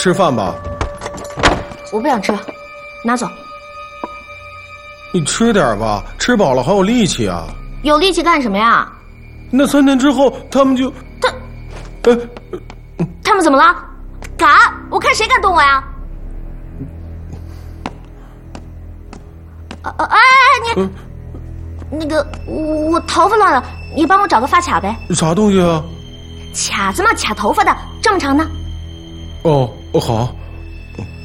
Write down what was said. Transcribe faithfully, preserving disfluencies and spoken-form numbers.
吃饭吧。 我不想吃，拿走。 你吃点吧，吃饱了还有力气啊。 有力气干什么呀？ 那三天之后他们就…… 他， 呃， 他们怎么了？敢？我看谁敢动我呀！呃呃，哎哎，你， 呃、 那个我头发乱了，你帮我找个发卡呗。 啥东西啊？ 卡子嘛，卡头发的，正常的。 哦哦，好。